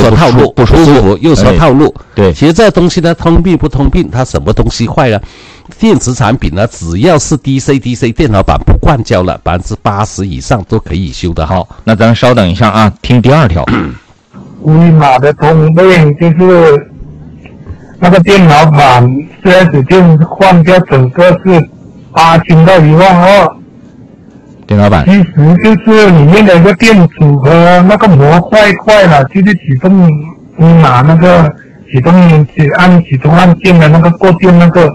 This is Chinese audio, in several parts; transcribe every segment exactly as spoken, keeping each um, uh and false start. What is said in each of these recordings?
说套路不舒服， 又说套路。 对， 其实这东西呢，通病不通病，它什么东西坏了？电子产品呢，只要是 D C D C 电脑板不灌胶了，百分之八十以上都可以修得好。 好，那咱稍等一下啊，听第二条。 威马的通病就是那个电脑板四 S 店换掉，整个是八千到一万二。 电脑板其实就是里面的一个电阻和那个膜坏坏了，就是启动威马那个启动启按启动按键的那个过电那个。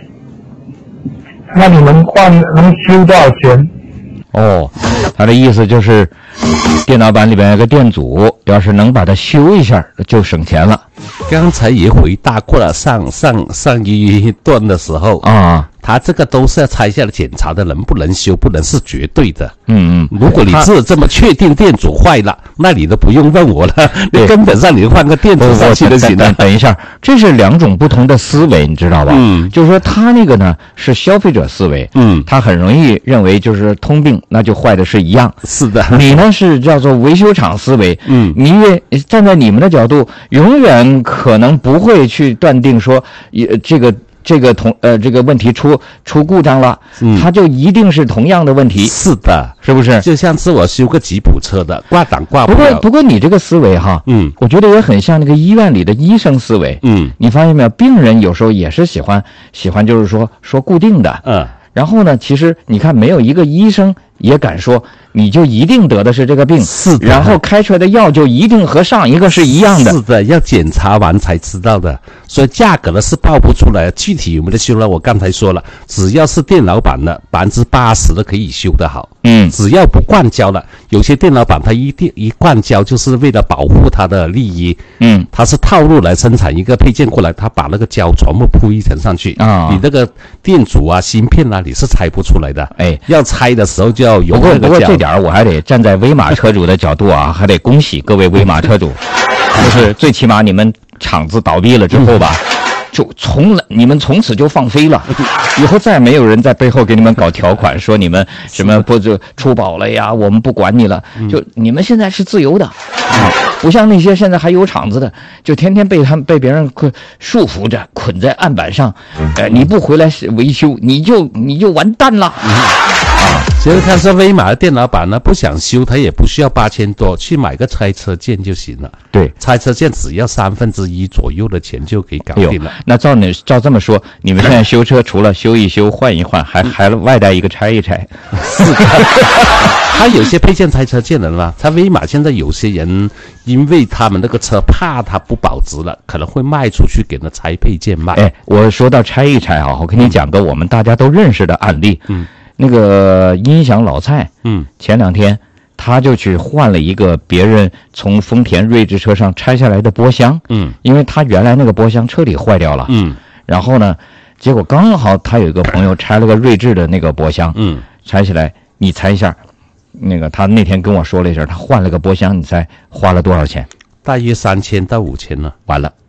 那你们换能修多少钱？ 哦，他的意思就是电脑板里边有个电阻，要是能把它修一下就省钱了。 刚才也回答过了，上上上一段的时候啊， 他这个都是要拆下来检查的，能不能修不能是绝对的。 嗯嗯， 如果你是这么确定电阻坏了，那你都不用问我了，你根本上你换个电阻上去就行了。 等一下，这是两种不同的思维，你知道吧？嗯，就是说他那个呢是消费者思维，嗯，他很容易认为就是通病，那就坏的是一样。 是的， 你呢是叫做维修厂思维，嗯，你也站在你们的角度，永远可能不会去断定说，也这个。这个同呃这个问题出出故障了，嗯，它就一定是同样的问题。 是的， 是不是？ 就像是我修个吉普车的，挂档挂不了。 不过不过你这个思维哈，嗯，我觉得也很像那个医院里的医生思维。嗯，你发现没有？病人有时候也是喜欢喜欢就是说说固定的。嗯，然后呢，其实你看，没有一个医生也敢说你就一定得的是这个病， 是的， 然后开出来的药就一定和上一个是一样的。 是的，要检查完才知道的。所以价格呢是报不出来，具体有没有修呢？我刚才说了，只要是电脑板的百分之八十的可以修得好。嗯，只要不灌胶了，有些电脑板它一定一灌胶就是为了保护它的利益。嗯，它是套路来生产一个配件过来，它把那个胶全部铺一层上去啊，你那个电阻啊、芯片啊，你是拆不出来的。哎，要拆的时候就要有那个胶。 不过不过这点我还得站在威马车主的角度啊，还得恭喜各位威马车主，就是最起码你们厂子倒闭了之后吧，就从来你们从此就放飞了，以后再没有人在背后给你们搞条款，说你们什么不就出保了呀，我们不管你了，就你们现在是自由的啊，不像那些现在还有厂子的，就天天被他们被别人捆束缚着，捆在案板上，呃，你不回来维修，你就你就完蛋了。 啊，其实他说威马的电脑板呢，不想修，他也不需要八千多，去买个拆车件就行了。 对， 拆车件只要三分之一左右的钱就可以搞定了。 哎、那照你照这么说，你们现在修车除了修一修、换一换，还还外带一个拆一拆。 是的，他有些配件拆车件的嘛，他威马现在有些人因为他们那个车怕它不保值了，可能会卖出去给那拆配件卖。 哎，我说到拆一拆啊，我跟你讲个我们大家都认识的案例。嗯。那个音响老蔡，嗯，前两天他就去换了一个别人从丰田锐志车上拆下来的波箱，嗯，因为他原来那个波箱彻底坏掉了，嗯，然后呢，结果刚好他有一个朋友拆了个锐志的那个波箱，嗯，拆起来，你猜一下，那个他那天跟我说了一声，他换了个波箱，你猜花了多少钱？ 大约三千到五千呢。 完了，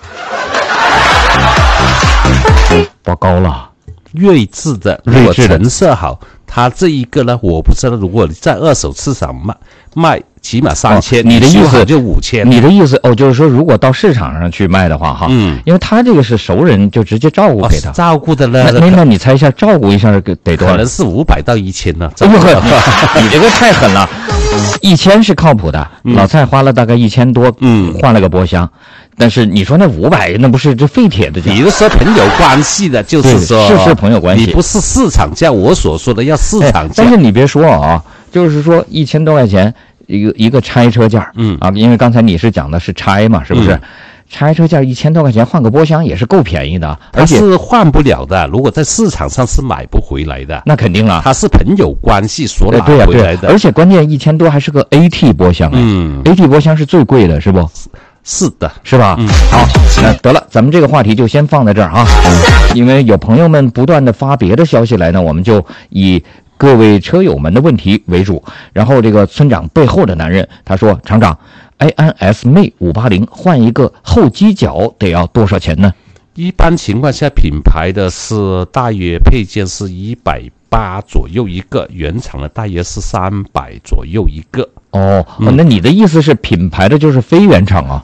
报高了。 锐志的，如果成色好，它这一个呢，我不知道，如果你在二手市场卖卖，起码三千、哦， 你的意思就五千。 你的意思哦，就是说，如果到市场上去卖的话，哈，嗯，因为他这个是熟人，就直接照顾给他， 哦、照顾的呢。 那那你猜一下，照顾一下得多少？ 可能是五百到一千呢。 这么狠，你这个太狠了。一千是靠谱的，嗯、老蔡花了大概一千多，嗯，换了个波箱。但是你说那五百，那不是这废铁的价？ 你是说朋友关系的，就是说是是朋友关系， 你不是市场价。我所说的要市场价。 但是你别说啊，就是说一千多块钱一个一个拆车件，嗯啊，因为刚才你是讲的是拆嘛，是不是？嗯、拆车件一千多块钱换个波箱也是够便宜的，而且是换不了的。如果在市场上是买不回来的， 那肯定了。 它是朋友关系所拿回来的， 对啊对啊，而且关键一千多还是个 A T 波箱，嗯 ，A T 波箱是最贵的，是不？ 是的， 是吧？嗯，好，那得了，咱们这个话题就先放在这儿啊，因为有朋友们不断的发别的消息来呢，我们就以各位车友们的问题为主。然后这个村长背后的男人他说：“厂长 ，A N S M A 五八零换一个后犄角得要多少钱呢？” 一般情况下，品牌的是大约配件是一百八左右一个，原厂的大约是三百左右一个。 哦，嗯、那你的意思是品牌的就是非原厂啊？